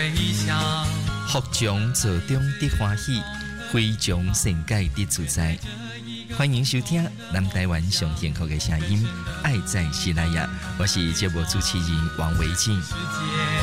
福将做中得欢喜，非将善解得自在。欢迎收听南台湾上幸福的声音，爱在西拉雅，我是节目主持人王维静。